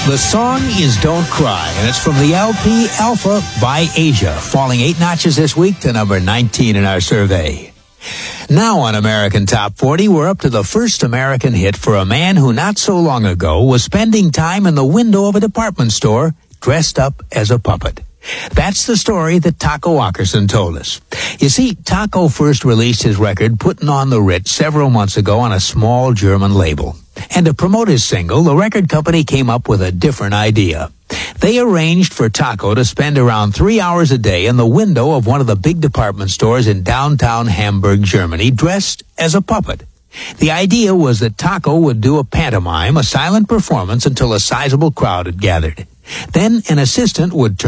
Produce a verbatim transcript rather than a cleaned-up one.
The song is Don't Cry, and it's from the L P Alpha by Asia, falling eight notches this week to number nineteen in our survey. Now on American Top forty, we're up to the first American hit for a man who not so long ago was spending time in the window of a department store dressed up as a puppet. That's the story that Taco Walkerson told us. You see, Taco first released his record, Puttin' on the Ritz, several months ago on a small German label. And to promote his single, the record company came up with a different idea. They arranged for Taco to spend around three hours a day in the window of one of the big department stores in downtown Hamburg, Germany, dressed as a puppet. The idea was that Taco would do a pantomime, a silent performance, until a sizable crowd had gathered. Then an assistant would turn